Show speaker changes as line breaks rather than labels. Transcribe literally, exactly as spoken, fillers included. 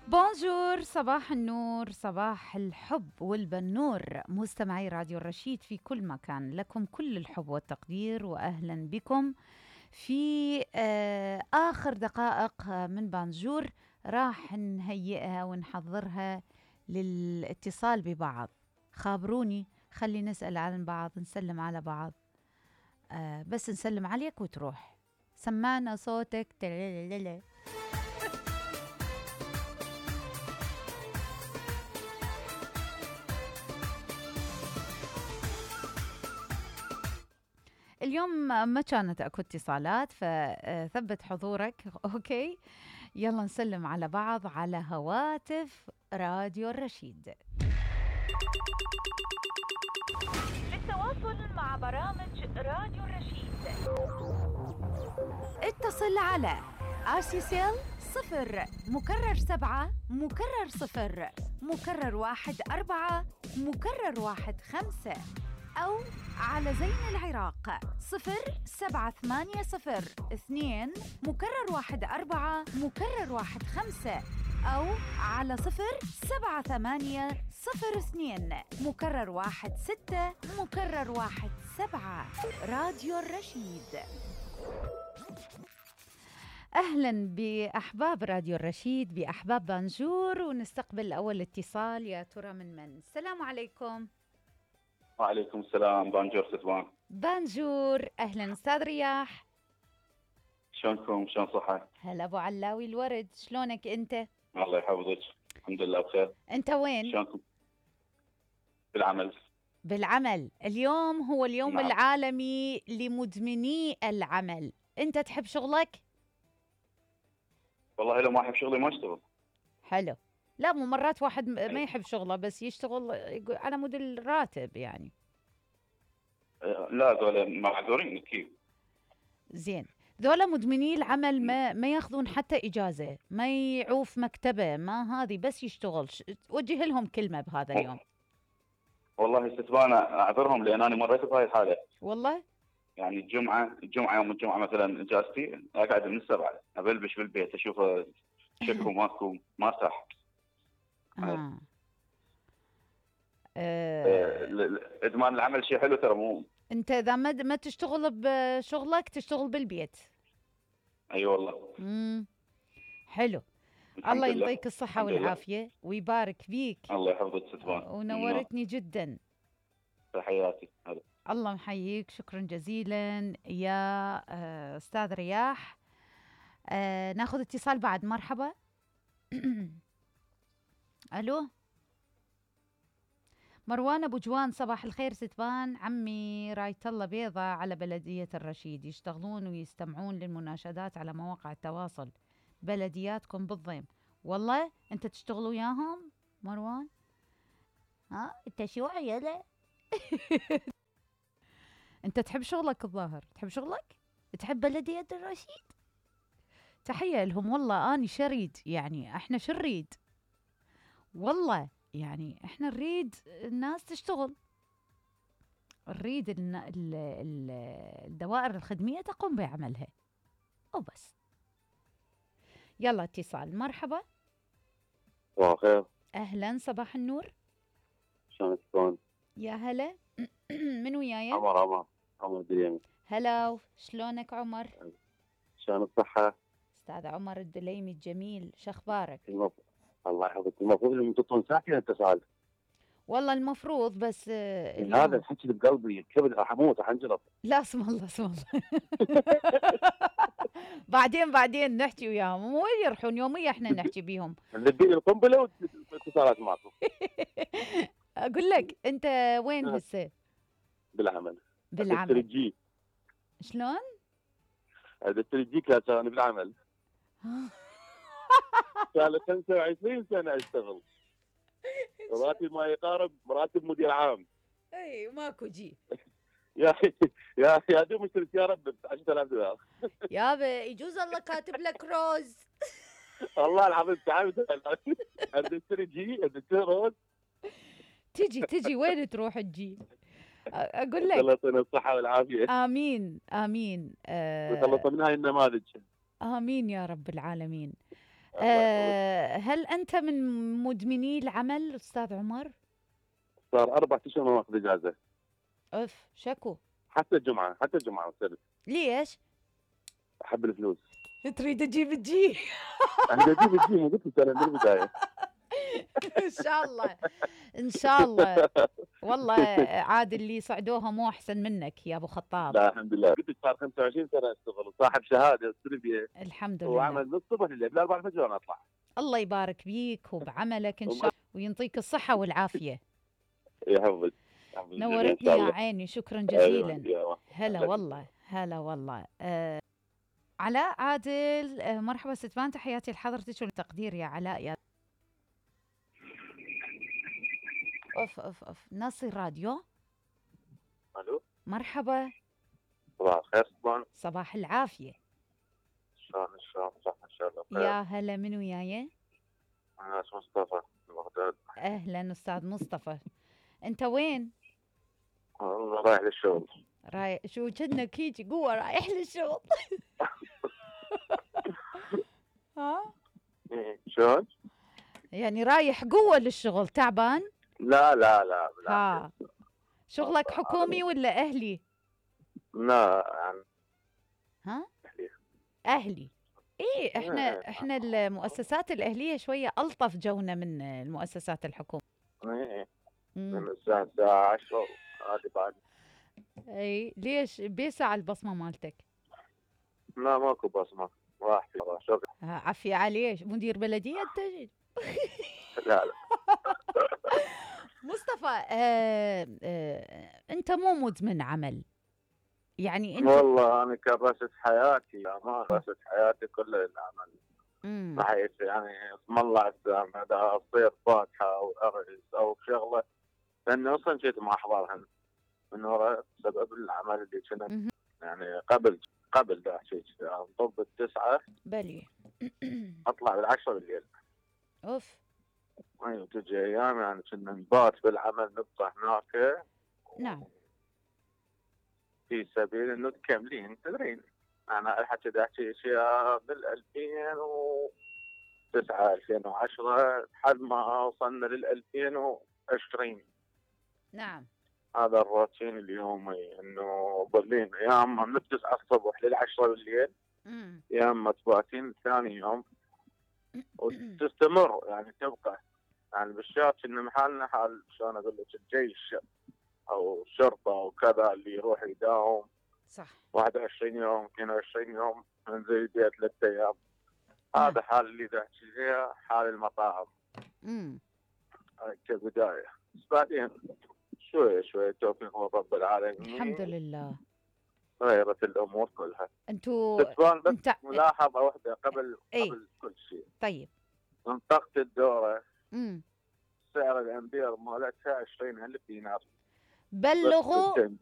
بونجور، صباح النور، صباح الحب والبنور، مستمعي راديو الرشيد في كل مكان، لكم كل الحب والتقدير وأهلا بكم في آه آخر دقائق من بانجور. راح نهيئها ونحضرها للاتصال ببعض. خابروني، خلي نسأل عن بعض، نسلم على بعض، آه بس نسلم عليك وتروح. سمعنا صوتك. تلالالala. اليوم ما كانت اكو اتصالات، فثبت حضورك. اوكي، يلا نسلم على بعض على هواتف راديو الرشيد. للتواصل مع برامج راديو الرشيد اتصل على آسيسيل صفر مكرر سبعة مكرر صفر مكرر واحد أربعة مكرر واحد خمسة، أو على زين العراق صفر سبعة ثمانية صفر اثنين مكرر واحد أربعة مكرر واحد خمسة، أو على صفر سبعة ثمانية صفر اثنين مكرر واحد ستة مكرر واحد سبعة. راديو الرشيد. أهلا بأحباب راديو الرشيد، بأحباب بانجور، ونستقبل أول اتصال. يا ترى من من؟ السلام عليكم.
وعليكم السلام. بانجور ستوان.
بانجور، أهلا أستاذ رياح.
شلونكم؟ شلون صحة؟
هلا أبو علاوي الورد، شلونك أنت؟
الله يحفظك. الحمد لله بخير.
أنت وين؟
شلونكم؟ بالعمل.
بالعمل. اليوم هو اليوم
نعم.
العالمي لمدمني العمل. أنت تحب شغلك؟
والله لو ما أحب شغلي ما أشتغل.
حلو. لا، مو مرات واحد ما يحب شغله بس يشتغل على مود الراتب يعني.
لا دول معذورين كيف.
زين، ذولا مدمني العمل ما ما ياخذون حتى إجازة، ما يعوف مكتبه، ما هذه، بس يشتغل. وجه لهم كلمة بهذا اليوم.
والله ستوان أعذرهم لأن أنا مريت بهاي الحالة.
والله؟
يعني الجمعة الجمعة يوم الجمعة مثلا إجازتي أقعد من السبعة أبلبش بالبيت أشوف شكو ماكو ما صح.
آه.
آه. إدمان العمل شيء حلو ترى. مو
أنت إذا ما ما تشتغل بشغلك تشتغل بالبيت.
أي أيوة والله.
امم حلو. الله يعطيك الصحة والعافية ويبارك فيك.
الله يحفظك ستوان.
ونورتني جدا.
تحياتي. هلا.
الله محييك، شكرا جزيلا يا أستاذ رياح. آه ناخذ اتصال بعد. مرحبا. ألو مروان أبو جوان، صباح الخير ستوان. عمي رايت الله بيضة على بلدية الرشيد، يشتغلون ويستمعون للمناشدات على مواقع التواصل. بلدياتكم بالضيم. والله أنت تشتغل وياهم مروان؟ ها أنت شو عيالة؟ أنت تحب شغلك الظاهر. تحب شغلك؟ تحب بلدية الرشيد؟ تحية لهم. والله أنا شريد، يعني إحنا شريد والله، يعني إحنا نريد الناس تشتغل، نريد الدوائر الخدمية تقوم بعملها وبس. يلا اتصال. مرحبا.
صباح الخير.
أهلا، صباح النور.
شلونك تكون؟
يا هلا. من وياي؟
عمر. عمر عمر الدليمي.
هلا، شلونك عمر؟
شلون الصحة؟
أستاذ عمر الدليمي الجميل، شخبارك؟
المف... الله يحفظك. المفروض لما تطلع ساكنة اتصال.
والله المفروض، بس
اليوم... هذا الحكي اللي بقلبي الكبد راح اموت راح انجلط.
لا اسم الله اسم الله. بعدين بعدين نحكي وياهم، مو يرحون يوميا احنا نحكي بيهم.
نبي القنبله واتصالات معكم.
اقول لك انت وين هسه؟
بالعمل.
بالعمل.
الترجي.
شلون؟
الترجيك لا انا بالعمل. صار لي خمسة وعشرين سنة اشتغل. راتب ما يقارب راتب مدير عام.
اي ماكو جي.
يا اخي يا اخي يا دوب اشتري سياره ب عشرة آلاف دولار.
يابا يجوز الله كاتب لك روز.
والله العظيم تعال اشتري جي اشتري روز.
تجي تجي وين تروح الجي؟ اقول لك
الله يعطينا الصحه والعافيه.
امين امين.
وخلصنا من هاي النماذج.
امين يا رب العالمين. آه هل أنت من مدمني العمل أستاذ عمر؟
صار اربع اشهر ما اخذ اجازه،
أف شكو.
حتى الجمعه حتى الجمعه والسبت.
ليش؟
احب الفلوس.
تريد تجيب تجي.
انا اجيب الجيم قلت لك انا من البدايه.
إن شاء الله إن شاء الله. والله عاد اللي صعدوها مو أحسن منك يا أبو خطاب.
لا الحمد لله، قلت لك صار خمسة وعشرين سنه اشتغل وصاحب شهاده تربيه،
الحمد لله.
وعمل من الصبح لليل لا أربعة الفجر وانا اطلع.
الله يبارك بيك وبعملك إن شاء الله وينطيك الصحة والعافية.
يحفظك.
نورتني يا عيني، شكرا جزيلا.
أيوة.
هلا والله هلا والله. آه علاء عادل، آه مرحبا ست فان، تحياتي لحضرتك والتقدير يا علاء. يا اوف اوف اوف ناصر راديو.
الو
مرحبا.
صباح الخير صباح.
صباح العافية.
شلون شلون صح ان شاء الله خير.
يا هلا، من وياي؟
انا اسمي مصطفى من بغداد.
اهلا استاذ مصطفى، انت وين؟
والله رايح للشغل.
رايح شو كأنك هيجي قوة رايح للشغل. ها؟
شلون؟
يعني رايح قوة للشغل، تعبان؟
لا لا لا بالعكس.
ها شغلك حكومي ولا أهلي؟
لا يعني
ها؟
أهلي.
أهلي. إيه إحنا
إيه.
إحنا المؤسسات الأهلية شوية ألطف جونا من المؤسسات الحكومية.
ايه
مم.
من الساعة الساعة عشرة هذه بعد.
أي ليش بيسع البصمة مالتك؟
لا ماكو بصمة، راح في شغل.
ها، عافية عليك، مدير بلدية أنت؟
لا لا
مصطفى، آه آه أنت مو مدمن عمل يعني أنت؟
والله أنا كرست حياتي أمان، كرست حياتي كلها للعمل.
مم.
بحيث يعني اسم الله عسام إذا أصير فاتحة أو أرز أو شغلة، لأني أصلا جيت ما أحضرهن من وراء سبب العمل اللي كنا
مهم.
يعني قبل قبل ده أحكيك نطب التسعة
بلي.
أطلع بالعشرة بالليل.
أوف.
أيوة تجي أيام يعني كنا نبات بالعمل نبقى هناك.
نعم.
في سبيل إنه تكملين تدرين. أنا الحكي ده أحكي أشياء بال ألفين وتسعة ألفين وعشرة لحد ما وصلنا لل ألفين وعشرين.
نعم.
هذا الروتين اليومي إنه ظلين يا أما من التسعة الصبح للعشرة بالليل،
مم.
يا أما تباتين ثاني يوم وتستمر يعني تبقى يعني بالشارع إن محلنا حال شلون أقول لك الجيش أو شرطة أو كذا اللي يروح يداوم
صح.
واحد وعشرين يوم اثنين وعشرين يوم ننزل بيت ثلاث أيام. هذا حال اللي تحكي فيها حال المطاعم.
امم
كبداية، بس بعدين شوي شوي توفيق من رب العالمين
الحمد لله.
غيرت الأمور كلها.
انتوا
تتبان بس
انت
ملاحظة واحدة قبل
اي
قبل كل شيء.
طيب.
منطقة الدورة
امم
سعر الأمبير مالتها عشرين ألف دينار.
بلغوا
بس